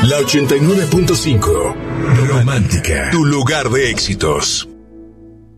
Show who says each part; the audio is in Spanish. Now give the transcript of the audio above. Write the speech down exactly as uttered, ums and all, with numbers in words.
Speaker 1: La ochenta y nueve punto cinco. Romántica. Tu lugar de éxitos.